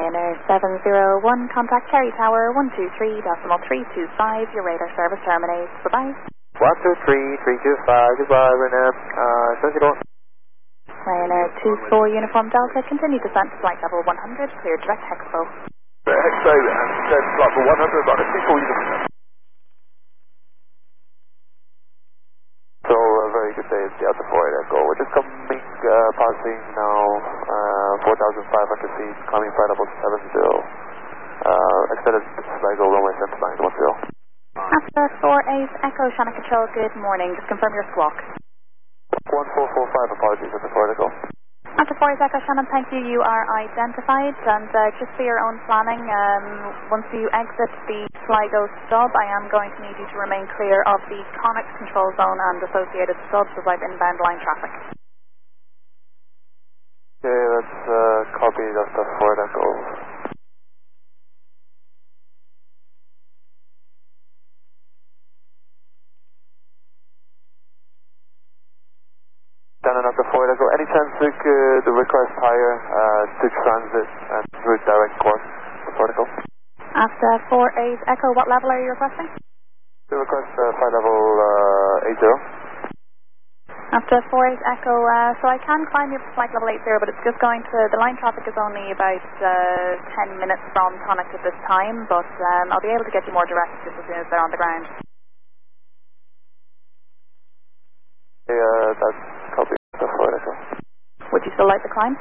Ryanair 701, contact Kerry Tower 123.325, your radar service terminates. Bye-bye. 123.325, goodbye, Ryanair. Sensible. Ryanair 24 Uniform Delta, continue descent to flight level 100, clear direct Hexpo. Hexpo, and then flight level 100, on a 24 Uniform. So, a very good day at the Delta 48 Echo. We're just coming, passing now, 4,500 feet, climbing flight level 70. Extended Sligo, runway 7910. After 48 Echo, Shannon Control, good morning. Just confirm your squawk. 1445, apologies at the 48 Echo. After 48 Echo, Shannon, thank you. You are identified, and just for your own planning, once you exit the Sligo stub, I am going to need you to remain clear of the Connacht control zone and associated stubs as I've inbound line traffic. Okay, that's copied at the 48 Echo. Down and up the 48 Echo. Any chance the request higher to transit and route direct course to 48 Echo? After 48 Echo, what level are you requesting? The request flight level 80. After 48 Echo, so I can climb your flight level 80, but it's just going to, the line traffic is only about 10 minutes from Connacht at this time, but I'll be able to get you more direct just as soon as they're on the ground. Yeah, that's copy. The 48 Echo. Would you still like the climb?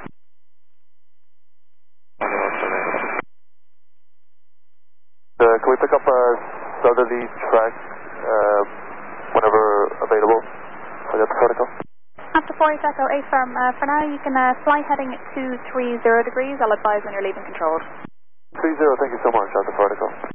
Can we pick up a southerly track whenever available for the 48 Echo? After 48 Echo, 8 firm, for now you can fly heading at 230 degrees. I'll advise when you're leaving controlled. 30, thank you so much, after 48 Echo.